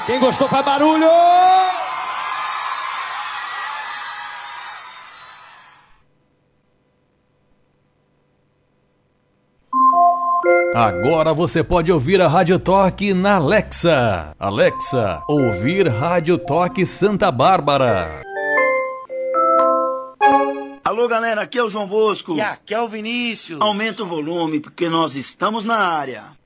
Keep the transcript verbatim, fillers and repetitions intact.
Quem gostou faz barulho! Agora você pode ouvir a Rádio Toque na Alexa. Alexa, ouvir Rádio Toque Santa Bárbara. Alô, galera, aqui é o João Bosco. E aqui é o Vinícius. Aumenta o volume, porque nós estamos na área.